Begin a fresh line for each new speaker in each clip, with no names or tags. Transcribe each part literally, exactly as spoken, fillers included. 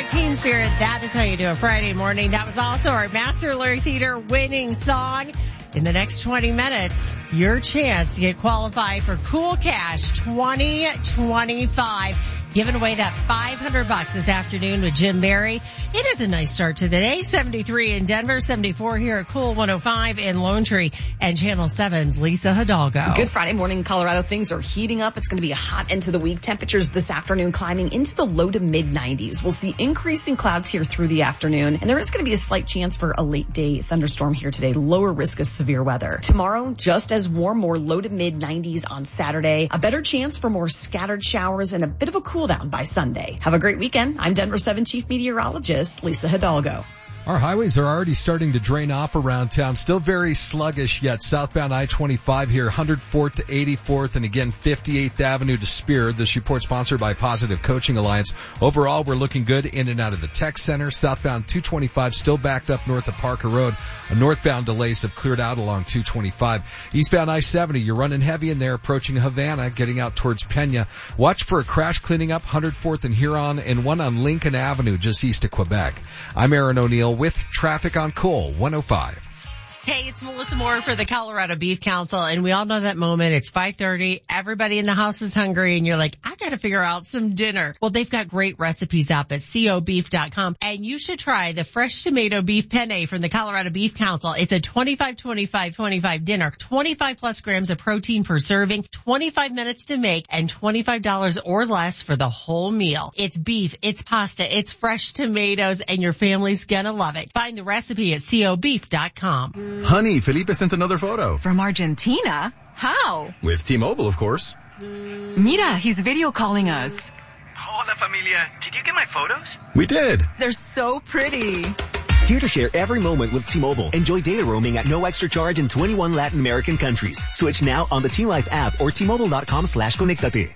Teen Spirit, that is how you do a Friday morning. That was also our Master Lyric Theater winning song. In the next twenty minutes, your chance to get qualified for Cool Cash twenty twenty-five. Giving away that five hundred bucks this afternoon with Jim Barry. It is a nice start to the day. seventy-three in Denver, seventy-four here at Cool one oh five in Lone Tree, and Channel seven's Lisa Hidalgo.
Good Friday morning in Colorado. Things are heating up. It's going to be a hot end to the week. Temperatures this afternoon climbing into the low to mid nineties. We'll see increasing clouds here through the afternoon, and there is going to be a slight chance for a late day thunderstorm here today. Lower risk of severe weather. Tomorrow, just as warm, more low to mid nineties on Saturday. A better chance for more scattered showers and a bit of a cool down by Sunday. Have a great weekend. I'm Denver seven Chief Meteorologist Lisa Hidalgo.
Our highways are already starting to drain off around town. Still very sluggish yet. Southbound I twenty-five here, one hundred fourth to eighty-fourth, and again fifty-eighth Avenue to Spear. This report sponsored by Positive Coaching Alliance. Overall, we're looking good in and out of the Tech Center. Southbound two twenty-five still backed up north of Parker Road. Northbound delays have cleared out along two twenty-five. Eastbound I seventy, you're running heavy in there approaching Havana, getting out towards Pena. Watch for a crash cleaning up one hundred fourth and Huron, and one on Lincoln Avenue just east of Quebec. I'm Aaron O'Neill with traffic on Coal one oh five.
Hey, it's Melissa Moore for the Colorado Beef Council, and we all know that moment. It's five thirty. Everybody in the house is hungry, and you're like, I gotta figure out some dinner. Well, they've got great recipes up at co beef dot com, and you should try the fresh tomato beef penne from the Colorado Beef Council. It's a twenty-five twenty-five twenty-five dinner, twenty-five plus grams of protein per serving, twenty-five minutes to make, and twenty-five dollars or less for the whole meal. It's beef, it's pasta, it's fresh tomatoes, and your family's gonna love it. Find the recipe at co beef dot com.
Honey, Felipe sent another photo.
From Argentina? How?
With T-Mobile, of course.
Mira, he's video calling us.
Hola, familia. Did you get my photos?
We did.
They're so pretty.
Here to share every moment with T-Mobile. Enjoy data roaming at no extra charge in twenty-one Latin American countries. Switch now on the T-Life app or T-Mobile.com slash conectate.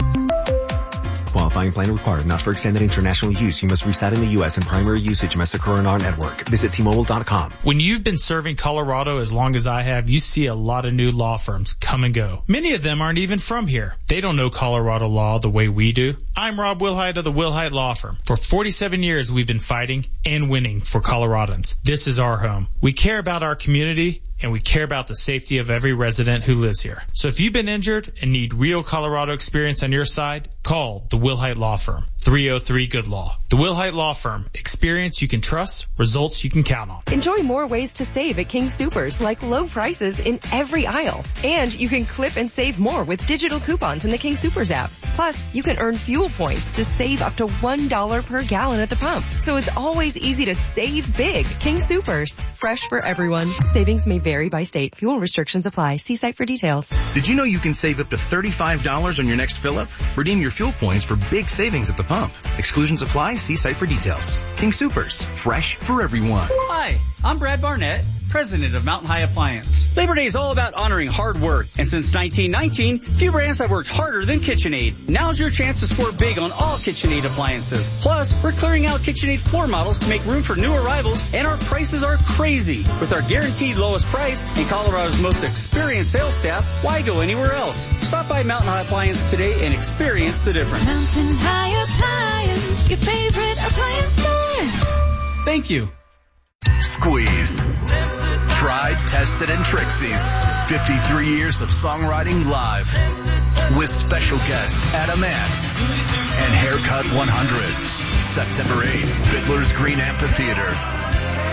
Qualifying plan required. Not for extended international use. You must reside in the U S and primary usage must occur on our network. Visit T Mobile dot com.
When you've been serving Colorado as long as I have, you see a lot of new law firms come and go. Many of them aren't even from here. They don't know Colorado law the way we do. I'm Rob Wilhite of the Wilhite Law Firm. For forty-seven years, we've been fighting and winning for Coloradans. This is our home. We care about our community, and we care about the safety of every resident who lives here. So if you've been injured and need real Colorado experience on your side, call the Wilhite Law Firm, three oh three good law. The Wilhite Law Firm, experience you can trust, results you can count on.
Enjoy more ways to save at King Soopers, like low prices in every aisle. And you can clip and save more with digital coupons in the King Soopers app. Plus, you can earn fuel points to save up to one dollar per gallon at the pump. So it's always easy to save big. King Soopers, fresh for everyone. Savings may vary by state. Fuel restrictions apply. See site for details.
Did you know you can save up to thirty-five dollars on your next fill-up? Redeem your fuel points for big savings at the pump. Exclusions apply. See site for details. King Soopers, fresh for everyone.
Hi, I'm Brad Barnett, president of Mountain High Appliance. Labor Day is all about honoring hard work, and since nineteen nineteen, few brands have worked harder than KitchenAid. Now's your chance to score big on all KitchenAid appliances. Plus, we're clearing out KitchenAid floor models to make room for new arrivals, and our prices are crazy. With our guaranteed lowest price and Colorado's most experienced sales staff, why go anywhere else? Stop by Mountain High Appliance today and experience the difference.
Mountain High Appliance, your favorite appliance store.
Thank you.
Squeeze. Tried, tested, and Trixie's. fifty-three years of songwriting live. With special guest Adam Ant and Haircut one hundred. September eighth, Fiddler's Green Amphitheater.